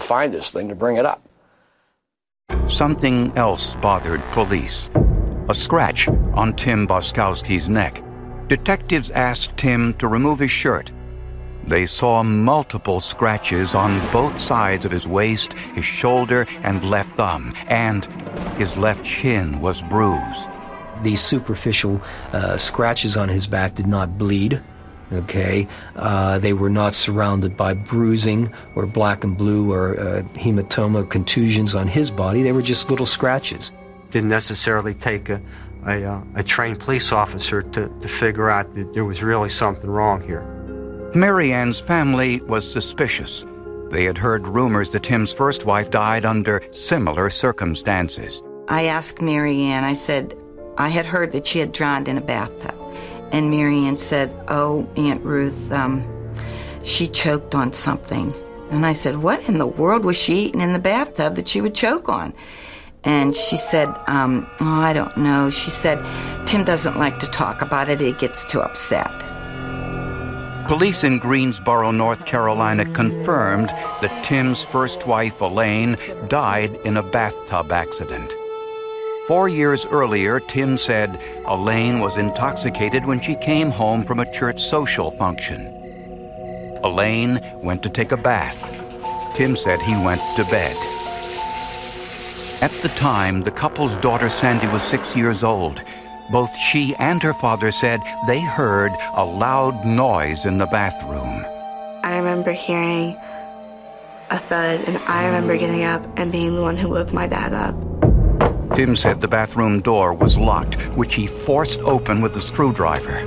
find this thing to bring it up. Something else bothered police. A scratch on Tim Boskowski's neck. Detectives asked Tim to remove his shirt. They saw multiple scratches on both sides of his waist, his shoulder, and left thumb, and his left shin was bruised. These superficial scratches on his back did not bleed. Okay, they were not surrounded by bruising or black and blue or hematoma contusions on his body. They were just little scratches. Didn't necessarily take a trained police officer to figure out that there was really something wrong here. Mary Ann's family was suspicious. They had heard rumors that Tim's first wife died under similar circumstances. I asked Mary Ann, I said, I had heard that she had drowned in a bathtub. And Mary Ann said, oh, Aunt Ruth, she choked on something. And I said, what in the world was she eating in the bathtub that she would choke on? And she said, oh, I don't know. She said, Tim doesn't like to talk about it. He gets too upset. Police in Greensboro, North Carolina confirmed that Tim's first wife, Elaine, died in a bathtub accident. 4 years earlier, Tim said Elaine was intoxicated when she came home from a church social function. Elaine went to take a bath. Tim said he went to bed. At the time, the couple's daughter Sandy was 6 years old. Both she and her father said they heard a loud noise in the bathroom. I remember hearing a thud, and I remember getting up and being the one who woke my dad up. Tim said the bathroom door was locked, which he forced open with a screwdriver.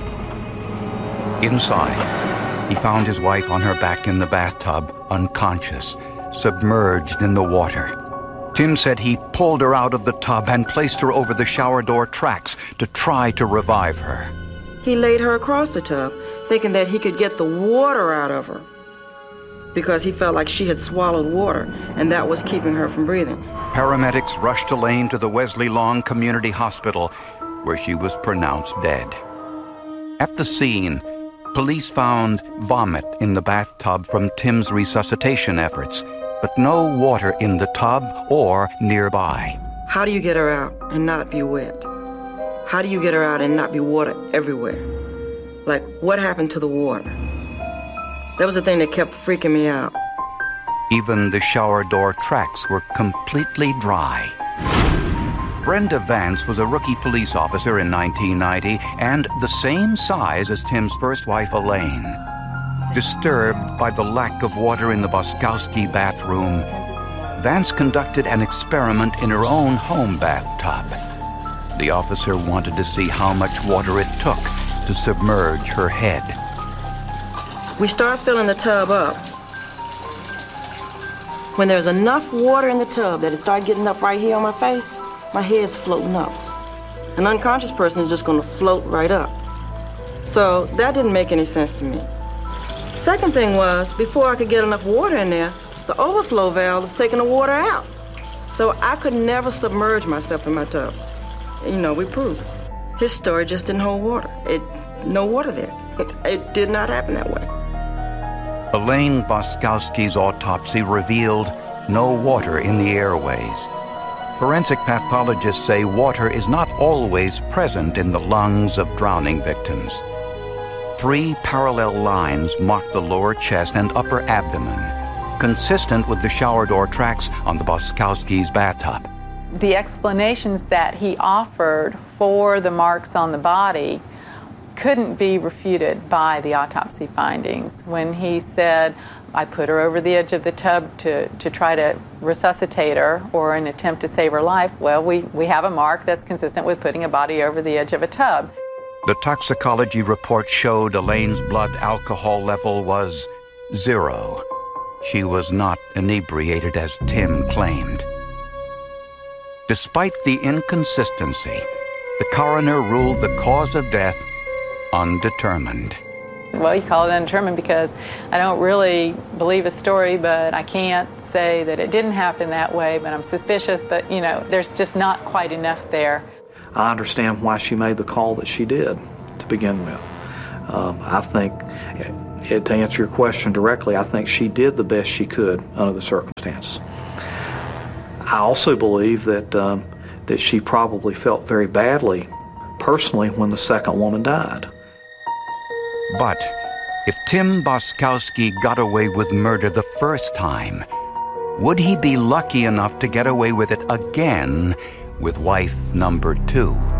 Inside, he found his wife on her back in the bathtub, unconscious, submerged in the water. Tim said he pulled her out of the tub and placed her over the shower door tracks to try to revive her. He laid her across the tub, thinking that he could get the water out of her, because he felt like she had swallowed water, and that was keeping her from breathing. Paramedics rushed Elaine to the Wesley Long Community Hospital, where she was pronounced dead. At the scene, police found vomit in the bathtub from Tim's resuscitation efforts, but no water in the tub or nearby. How do you get her out and not be wet? How do you get her out and not be water everywhere? Like, what happened to the water? That was the thing that kept freaking me out. Even the shower door tracks were completely dry. Brenda Vance was a rookie police officer in 1990 and the same size as Tim's first wife, Elaine. Disturbed by the lack of water in the Boskowski bathroom, Vance conducted an experiment in her own home bathtub. The officer wanted to see how much water it took to submerge her head. We start filling the tub up. When there's enough water in the tub that it started getting up right here on my face, my head's floating up. An unconscious person is just going to float right up. So that didn't make any sense to me. Second thing was, before I could get enough water in there, the overflow valve was taking the water out. So I could never submerge myself in my tub. You know, we proved it. His story just didn't hold water. No water there. It did not happen that way. Elaine Boskowski's autopsy revealed no water in the airways. Forensic pathologists say water is not always present in the lungs of drowning victims. 3 parallel lines mark the lower chest and upper abdomen, consistent with the shower door tracks on the Boskowski's bathtub. The explanations that he offered for the marks on the body couldn't be refuted by the autopsy findings. When he said, I put her over the edge of the tub to try to resuscitate her or an attempt to save her life, well, we have a mark that's consistent with putting a body over the edge of a tub. The toxicology report showed Elaine's blood alcohol level was 0. She was not inebriated as Tim claimed. Despite the inconsistency, the coroner ruled the cause of death undetermined. Well, you call it undetermined because I don't really believe his story, but I can't say that it didn't happen that way, but I'm suspicious, but, you know, there's just not quite enough there. I understand why she made the call that she did to begin with. I think to answer your question directly, I think she did the best she could under the circumstances. I also believe that she probably felt very badly, personally, when the second woman died. But if Tim Boskowski got away with murder the first time, would he be lucky enough to get away with it again with wife number 2?